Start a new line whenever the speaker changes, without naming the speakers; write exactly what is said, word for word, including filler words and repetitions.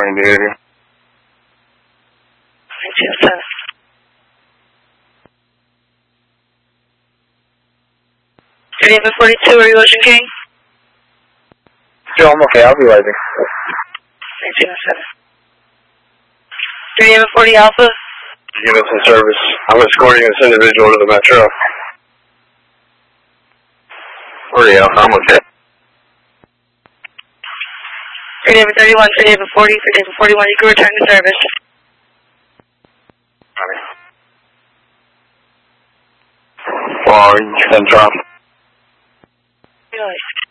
reporting behavior.
nineteen oh seven. thirty-seven forty-two, are you Ocean King?
Still, I'm okay, I'll be rising.
nineteen oh seven. thirty-seven forty Alpha.
Units in service. I'm escorting this individual to the metro. forty Alpha, I'm okay.
thirty-seven thirty-one, thirty-seven forty, thirty-seven forty-one, you can return to service.
Orange Central.
Really?